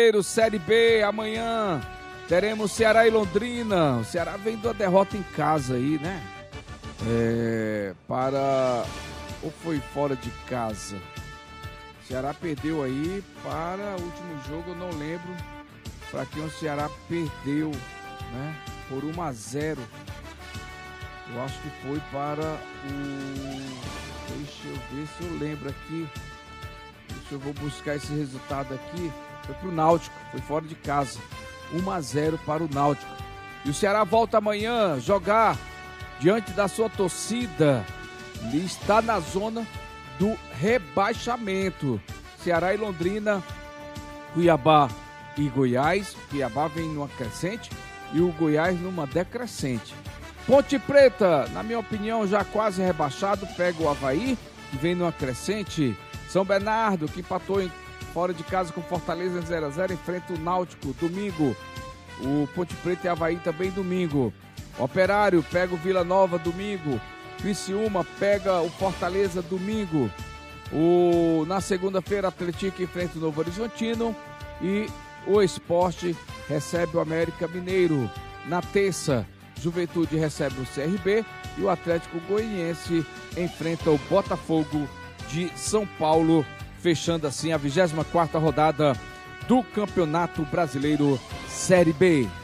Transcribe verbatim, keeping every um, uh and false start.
Série B, amanhã teremos Ceará e Londrina. O Ceará vem de uma derrota em casa aí, né? É, para... Ou foi fora de casa? O Ceará perdeu aí para o último jogo, eu não lembro para quem o Ceará perdeu, né? Por um a zero. Eu acho que foi para o... Deixa eu ver se eu lembro aqui. Deixa eu vou buscar esse resultado aqui. Foi para o Náutico, foi fora de casa. um a zero para o Náutico. E o Ceará volta amanhã jogar diante da sua torcida. Ele está na zona do rebaixamento. Ceará e Londrina, Cuiabá e Goiás. Cuiabá vem numa crescente e o Goiás numa decrescente. Ponte Preta, na minha opinião, já quase rebaixado, pega o Avaí, que vem numa crescente. São Bernardo, que empatou em, fora de casa com Fortaleza em zero a zero, enfrenta o Náutico, domingo. O Ponte Preta e Avaí também domingo. Operário pega o Vila Nova, domingo. Criciúma pega o Fortaleza, domingo. O, na segunda-feira, Atlético enfrenta o Novo Horizontino. E o Sport recebe o América Mineiro. Na terça, Juventude recebe o C R B. E o Atlético Goianiense enfrenta o Botafogo de São Paulo, fechando assim a vigésima quarta rodada do Campeonato Brasileiro Série B.